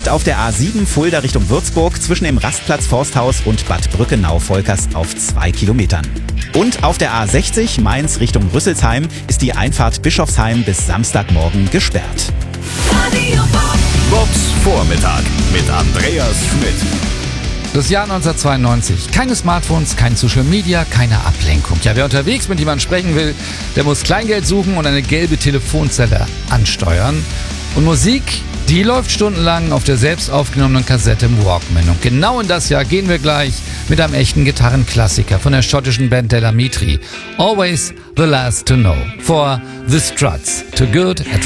stoppt auf der A7 Fulda Richtung Würzburg zwischen dem Rastplatz Forsthaus und Bad Brückenau-Volkers auf 2 Kilometern. Und auf der A60 Mainz Richtung Rüsselsheim ist die Einfahrt Bischofsheim bis Samstagmorgen gesperrt. Bobs Vormittag mit Andreas Schmidt. Das Jahr 1992. Keine Smartphones, kein Social Media, keine Ablenkung. Ja, wer unterwegs mit jemandem sprechen will, der muss Kleingeld suchen und eine gelbe Telefonzelle ansteuern. Und Musik, die läuft stundenlang auf der selbst aufgenommenen Kassette im Walkman. Und genau in das Jahr gehen wir gleich mit einem echten Gitarrenklassiker von der schottischen Band Della Mitri. Always the Last to Know. For The Struts. Too Good at